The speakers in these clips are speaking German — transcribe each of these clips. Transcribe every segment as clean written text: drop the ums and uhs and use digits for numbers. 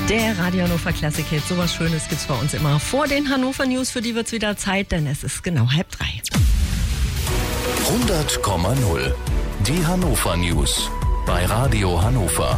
Der Radio Hannover Classic Hit. Sowas Schönes gibt's bei uns immer vor den Hannover News. Für die wird's wieder Zeit, denn es ist genau 2:30. 100,0. Die Hannover News bei Radio Hannover.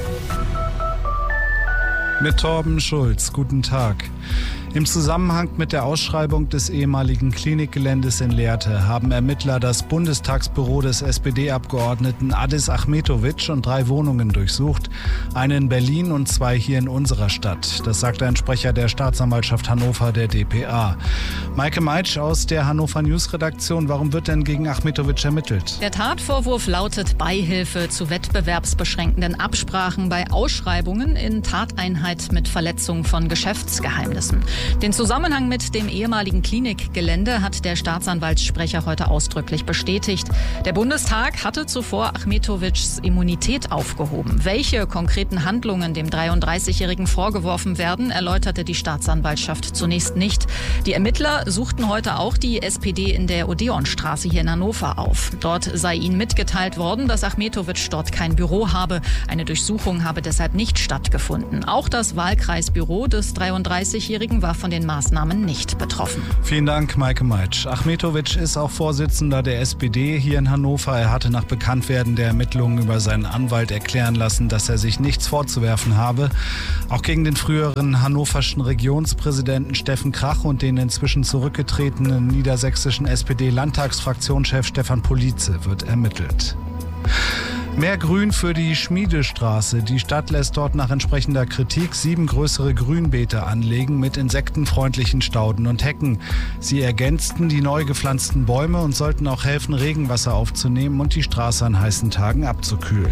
Mit Torben Schulz. Guten Tag. Im Zusammenhang mit der Ausschreibung des ehemaligen Klinikgeländes in Lehrte haben Ermittler das Bundestagsbüro des SPD-Abgeordneten Adis Achmetovic und 3 Wohnungen durchsucht. Eine in Berlin und 2 hier in unserer Stadt. Das sagte ein Sprecher der Staatsanwaltschaft Hannover, der dpa. Maike Meitsch aus der Hannover News Redaktion. Warum wird denn gegen Achmetovic ermittelt? Der Tatvorwurf lautet Beihilfe zu wettbewerbsbeschränkenden Absprachen bei Ausschreibungen in Tateinheit mit Verletzung von Geschäftsgeheimnissen. Den Zusammenhang mit dem ehemaligen Klinikgelände hat der Staatsanwaltssprecher heute ausdrücklich bestätigt. Der Bundestag hatte zuvor Achmetovics Immunität aufgehoben. Welche konkreten Handlungen dem 33-Jährigen vorgeworfen werden, erläuterte die Staatsanwaltschaft zunächst nicht. Die Ermittler suchten heute auch die SPD in der Odeonstraße hier in Hannover auf. Dort sei ihnen mitgeteilt worden, dass Achmetovic dort kein Büro habe. Eine Durchsuchung habe deshalb nicht stattgefunden. Auch das Wahlkreisbüro des 33-Jährigen war von den Maßnahmen nicht betroffen. Vielen Dank, Maike Meitsch. Achmetovic ist auch Vorsitzender der SPD hier in Hannover. Er hatte nach Bekanntwerden der Ermittlungen über seinen Anwalt erklären lassen, dass er sich nichts vorzuwerfen habe. Auch gegen den früheren hannoverschen Regionspräsidenten Steffen Krach und den inzwischen zurückgetretenen niedersächsischen SPD-Landtagsfraktionschef Stefan Polize wird ermittelt. Mehr Grün für die Schmiedestraße. Die Stadt lässt dort nach entsprechender Kritik 7 größere Grünbeete anlegen mit insektenfreundlichen Stauden und Hecken. Sie ergänzten die neu gepflanzten Bäume und sollten auch helfen, Regenwasser aufzunehmen und die Straße an heißen Tagen abzukühlen.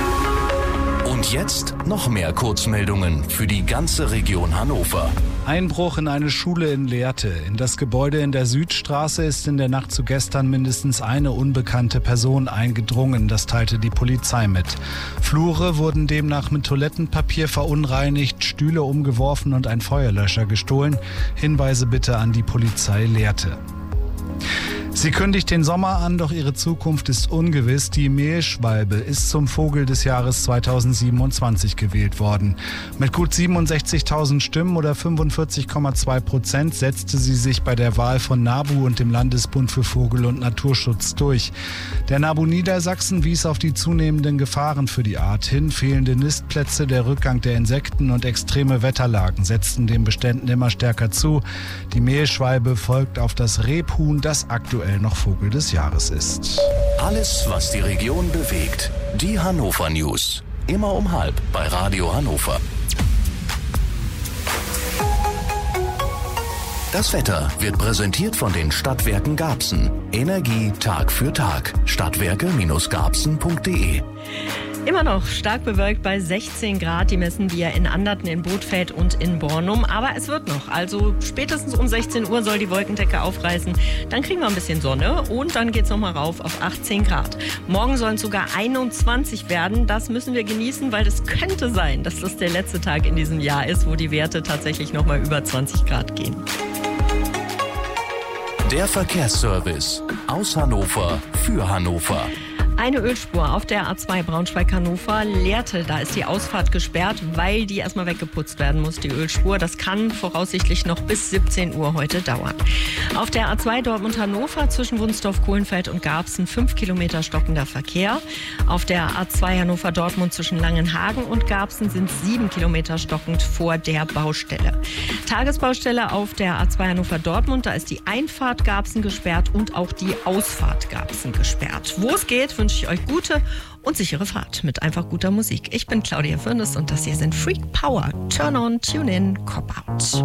Und jetzt noch mehr Kurzmeldungen für die ganze Region Hannover. Einbruch in eine Schule in Lehrte. In das Gebäude in der Südstraße ist in der Nacht zu gestern mindestens eine unbekannte Person eingedrungen. Das teilte die Polizei mit. Flure wurden demnach mit Toilettenpapier verunreinigt, Stühle umgeworfen und ein Feuerlöscher gestohlen. Hinweise bitte an die Polizei Lehrte. Sie kündigt den Sommer an, doch ihre Zukunft ist ungewiss. Die Mehlschwalbe ist zum Vogel des Jahres 2027 gewählt worden. Mit gut 67.000 Stimmen oder 45,2% setzte sie sich bei der Wahl von NABU und dem Landesbund für Vogel- und Naturschutz durch. Der NABU Niedersachsen wies auf die zunehmenden Gefahren für die Art hin. Fehlende Nistplätze, der Rückgang der Insekten und extreme Wetterlagen setzten den Beständen immer stärker zu. Die Mehlschwalbe folgt auf das Rebhuhn, das aktuell noch Vogel des Jahres ist. Alles, was die Region bewegt. Die Hannover News. Immer um 12:30 bei Radio Hannover. Das Wetter wird präsentiert von den Stadtwerken Garbsen. Energie Tag für Tag. Stadtwerke-garbsen.de. Immer noch stark bewölkt bei 16 Grad. Die messen wir in Anderten, in Bothfeld und in Bornum. Aber es wird noch. Also spätestens um 16 Uhr soll die Wolkendecke aufreißen. Dann kriegen wir ein bisschen Sonne und dann geht es nochmal rauf auf 18 Grad. Morgen sollen es sogar 21 werden. Das müssen wir genießen, weil es könnte sein, dass das der letzte Tag in diesem Jahr ist, wo die Werte tatsächlich nochmal über 20 Grad gehen. Der Verkehrsservice aus Hannover für Hannover. Eine Ölspur auf der A2 Braunschweig-Hannover, Lehrte. Da ist die Ausfahrt gesperrt, weil die erstmal weggeputzt werden muss, die Ölspur. Das kann voraussichtlich noch bis 17 Uhr heute dauern. Auf der A2 Dortmund-Hannover zwischen Wunsdorf, Kohlenfeld und Garbsen 5 Kilometer stockender Verkehr. Auf der A2 Hannover-Dortmund zwischen Langenhagen und Garbsen sind 7 Kilometer stockend vor der Baustelle. Tagesbaustelle auf der A2 Hannover-Dortmund, da ist die Einfahrt Garbsen gesperrt und auch die Ausfahrt Garbsen gesperrt. Wo es geht, wünsche ich euch gute und sichere Fahrt mit einfach guter Musik. Ich bin Claudia Fürnes und das hier sind Freak Power. Turn on, tune in, cop out.